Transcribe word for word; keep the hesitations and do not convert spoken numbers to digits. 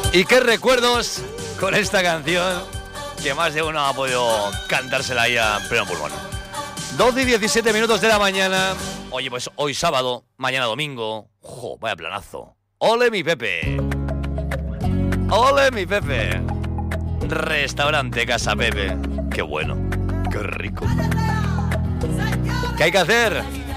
Y qué recuerdos con esta canción, que más de uno ha podido cantársela ahí a pleno pulmón. doce y diecisiete minutos de la mañana. Oye, pues hoy sábado, mañana domingo. ¡Jo, vaya planazo! ¡Ole mi Pepe! ¡Ole mi Pepe! Restaurante Casa Pepe. ¡Qué bueno! ¡Qué rico! ¿Qué hay que hacer?